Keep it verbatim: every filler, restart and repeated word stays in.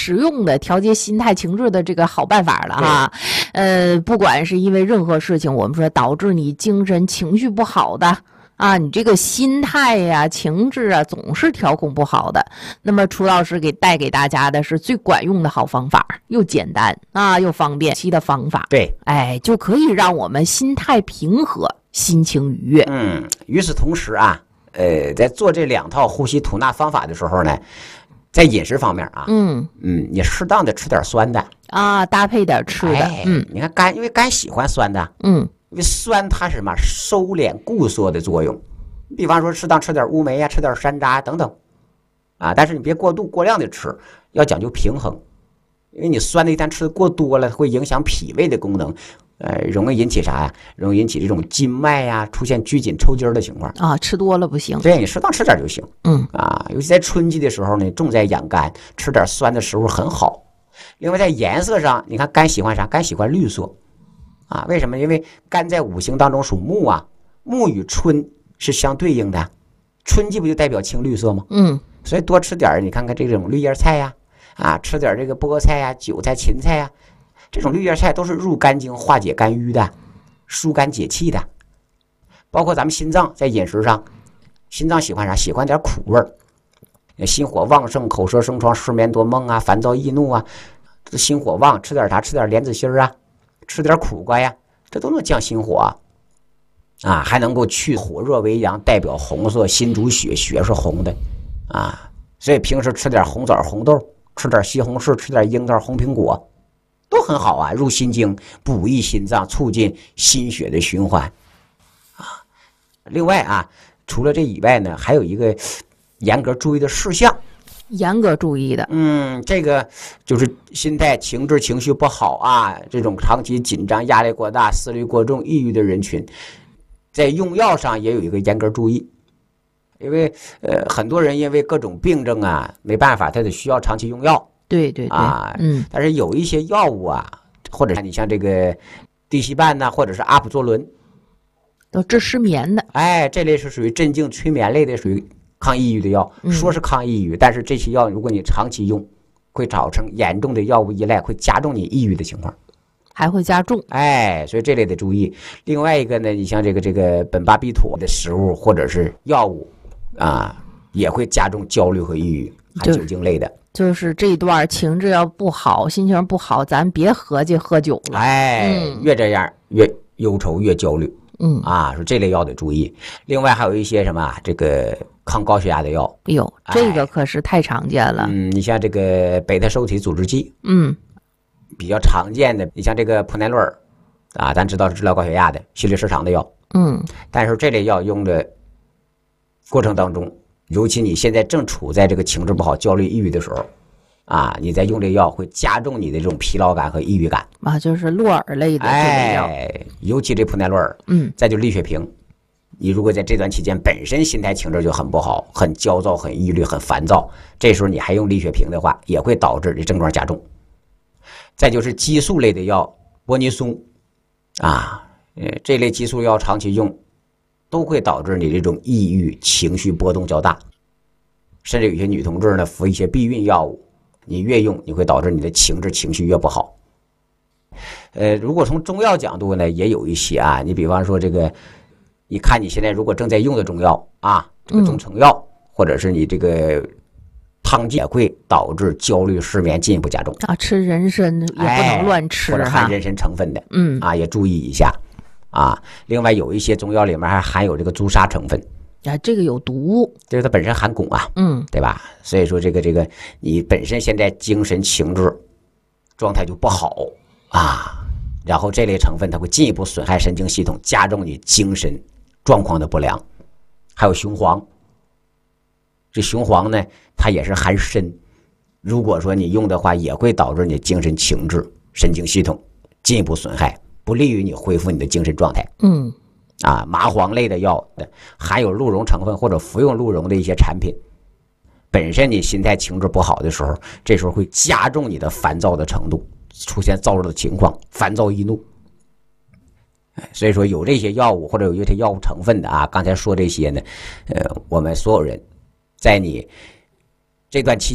实用的调节心态情志的这个好办法了哈。呃，不管是因为任何事情，我们说导致你精神情绪不好的啊，你这个心态呀、情志啊，总是调控不好的。那么楚老师给带给大家的是最管用的好方法，又简单啊又方便期的方法。 对， 哎，就可以让我们心态平和，心情愉悦。 嗯，与此同时啊，呃，在做这两套呼吸吐纳方法的时候呢，在饮食方面啊， 嗯嗯，你适当的吃点酸的啊，搭配点吃的。 哎、 嗯， 你看肝，因为肝喜欢酸的。 嗯。 因为酸它是什么收敛固缩的作用，比方说适当吃点乌梅啊，吃点山楂等等啊，但是你别过度过量的吃，要讲究平衡，因为你酸的一旦吃的过多了，会影响脾胃的功能，呃，容易引起啥呀？容易引起这种筋脉呀出现拘紧抽筋的情况啊，吃多了不行。 对，你适当吃点就行。 嗯啊，尤其在春季的时候呢，重在养肝，吃点酸的食物很好。另外在颜色上，你看肝喜欢啥？肝喜欢绿色。啊，为什么？因为肝在五行当中属木啊，木与春是相对应的，春季不就代表青绿色吗？ 嗯， 所以多吃点你看看这种绿叶菜呀，啊，吃点这个菠菜呀、韭菜、芹菜呀，这种绿叶菜都是入肝经、化解肝郁的，疏肝解气的。包括咱们心脏在饮食上，心脏喜欢啥？喜欢点苦味儿，心火旺盛、口舌生疮、失眠多梦啊、烦躁易怒啊，心火旺，吃点啥？吃点莲子心啊。吃点苦瓜呀，这都能降心火啊，啊，还能够去火热为阳，代表红色，心主血，血是红的啊，所以平时吃点红枣、红豆，吃点西红柿，吃点樱桃、红苹果，都很好啊，入心经，补益心脏，促进心血的循环啊。另外啊，除了这以外呢，还有一个严格注意的事项。 严格注意的， 嗯，这个就是心态、情志、情绪不好啊，这种长期紧张、压力过大、思虑过重、抑郁的人群，在用药上也有一个严格注意，因为呃，很多人因为各种病症啊，没办法，他得需要长期用药。 对对对， 啊，嗯，但是有一些药物啊，或者你像这个地西泮呐，或者是阿普唑仑， 都治失眠的。 哎，这类是属于镇静催眠类的，属于抗抑郁的药，说是抗抑郁，嗯、但是这些药如果你长期用，会造成严重的药物依赖，会加重你抑郁的情况， 还会加重。 哎，所以这类得注意。另外一个呢，你像这个这个苯巴比妥的食物或者是药物啊，也会加重焦虑和抑郁，含酒精类的。 就是这一段情志要不好，心情不好，咱别合计喝酒了。 哎，嗯、越这样越忧愁越焦虑。 嗯啊，说这类药得注意。另外还有一些什么这个抗高血压的药， 哎呦，这个可是太常见了。 哎、嗯，你像这个贝塔受体阻滞剂， 嗯， 比较常见的，你像这个普耐洛尔啊，咱知道是治疗高血压的心律失常的药。 嗯， 但是这类药用的过程当中，尤其你现在正处在这个情志不好、焦虑、抑郁的时候。啊，你在用这药会加重你的这种疲劳感和抑郁感啊，就是洛尔类的这类药， 哎，尤其这普耐洛尔， 嗯， 再就利血平，你如果在这段期间本身心态情志就很不好，很焦躁、很抑郁、很烦躁，这时候你还用利血平的话，也会导致这症状加重。再就是激素类的药，波尼松，啊，呃，这类激素药长期用，都会导致你这种抑郁、情绪波动较大，甚至有些女同志呢服一些避孕药物。你越用，你会导致你的情志情绪越不好。呃，如果从中药角度呢，也有一些啊，你比方说这个，你看你现在如果正在用的中药啊，这个中成药，嗯、或者是你这个汤剂，也会导致焦虑、失眠进一步加重啊。吃人参也不能乱吃， 哎、或者含人参成分的， 嗯啊，也注意一下啊。另外有一些中药里面还含有这个朱砂成分。 啊，这个有毒， 就是它本身含汞啊， 嗯， 对吧？所以说这个这个你本身现在精神情志状态就不好啊，然后这类成分它会进一步损害神经系统，加重你精神状况的不良。还有雄黄，这雄黄呢，它也是含砷，如果说你用的话，也会导致你精神情志、神经系统进一步损害，不利于你恢复你的精神状态。 嗯。 啊，麻黄类的药含有鹿茸成分或者服用鹿茸的一些产品，本身你心态情志不好的时候，这时候会加重你的烦躁的程度，出现躁热的情况，烦躁易怒。所以说有这些药物或者有一些药物成分的啊，刚才说这些呢，呃，我们所有人在你这段期